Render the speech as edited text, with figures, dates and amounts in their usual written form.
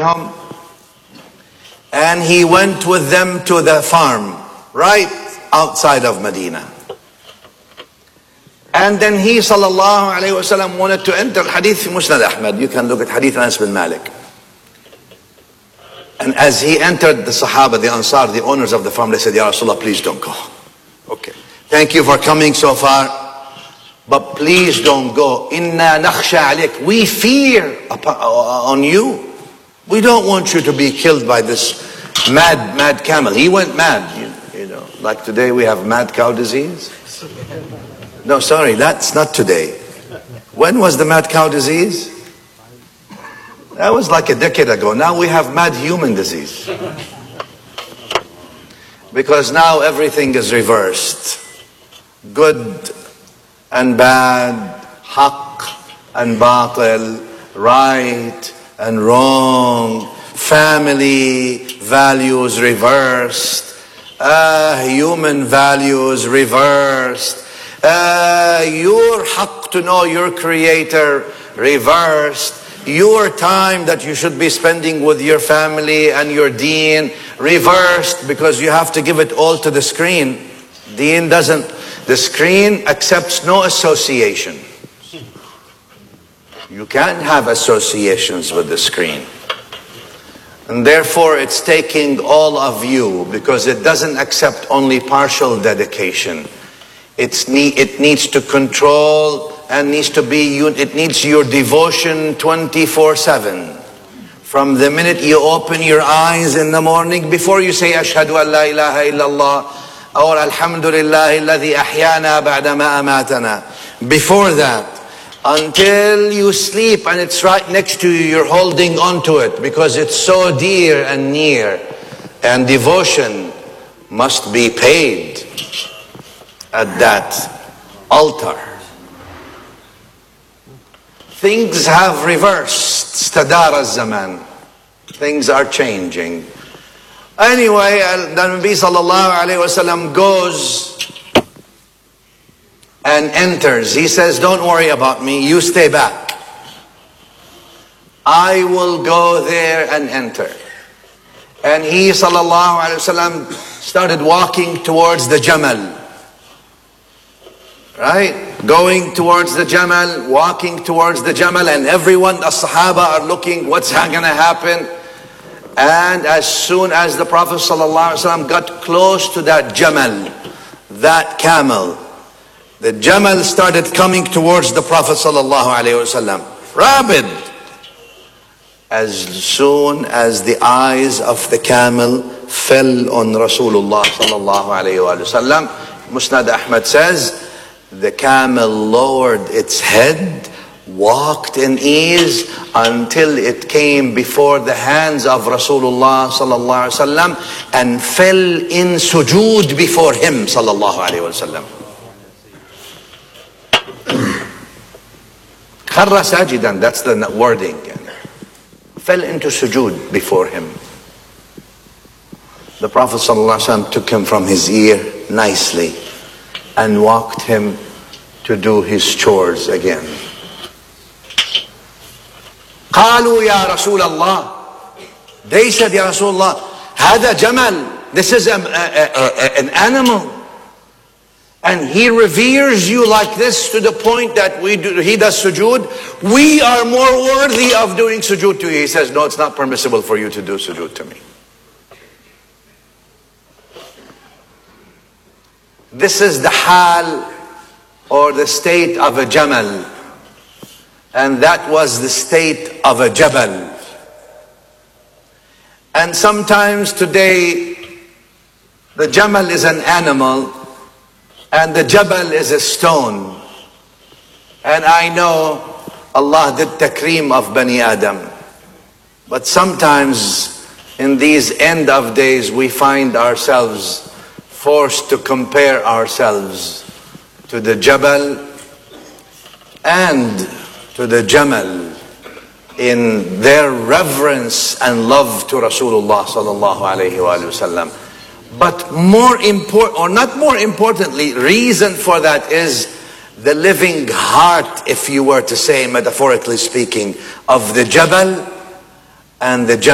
عنهم, and he went with them to the farm right outside of Medina. And then he sallallahu alayhi wasallam wanted to enter. Hadith fi Musnad Ahmad. You can look at Hadith Anas bin Malik. And as he entered, the Sahaba, the Ansar, the owners of the farm, they said, Ya Rasulullah, please don't go. Okay. Thank you for coming so far, but please don't go. Inna nakhsha alayk. We fear on you. We don't want you to be killed by this mad camel. He went mad, you know. Like today we have mad cow disease. No, sorry, that's not today. When was the mad cow disease? That was like a decade ago. Now we have mad human disease. Because now everything is reversed. Good and bad, haqq and batil, right and wrong, family values reversed, human values reversed, your haqq to know your creator reversed, your time that you should be spending with your family and your deen reversed, because you have to give it all to the screen. Deen doesn't, the screen accepts no association. You can't have associations with the screen. And therefore it's taking all of you, because it doesn't accept only partial dedication. It needs to control and needs to be, it needs your devotion 24/7. From the minute you open your eyes in the morning, before you say Ashhadu an la ilaha illallah or Alhamdulillah alladhi ahyana ba'da ma amatana, before that, until you sleep and it's right next to you, you're holding on to it because it's so dear and near. And devotion must be paid at that altar. Things have reversed. Stadara zaman. Things are changing. Anyway, the Nabi sallallahu alayhi wasallam goes and enters. He says, don't worry about me, you stay back. I will go there and enter. And he sallallahu alayhi wasallam started walking towards the Jamal. Right? Going towards the Jamal, walking towards the Jamal, and everyone, the Sahaba are looking, what's going to happen? And as soon as the Prophet ﷺ got close to that Jamal, that camel, the Jamal started coming towards the Prophet ﷺ, rabid. As soon as the eyes of the camel fell on Rasulullah ﷺ, Musnad Ahmad says, the camel lowered its head, walked in ease until it came before the hands of Rasulullah sallallahu alaihi wasallam and fell in sujood before him sallallahu alaihi wasallam. Kharra sajidan, that's the wording. Fell into sujood before him. The Prophet sallallahu alaihi wasallam took him from his ear nicely and walked him to do his chores again. قالوا يا رسول الله. They said, Ya Rasulullah, هذا جمل. This is an animal. And he reveres you like this to the point that he does sujood. We are more worthy of doing sujood to you. He says, no, it's not permissible for you to do sujood to me. This is the hal or the state of a Jamal. And that was the state of a Jabal. And sometimes today, the Jamal is an animal and the Jabal is a stone. And I know Allah did takreem of Bani Adam. But sometimes in these end of days, we find ourselves forced to compare ourselves to the Jabal and to the Jamal in their reverence and love to Rasulullah sallallahu alayhi wa sallam. But more important, or not more importantly, reason for that is the living heart, if you were to say, metaphorically speaking, of the Jabal and the Jamal.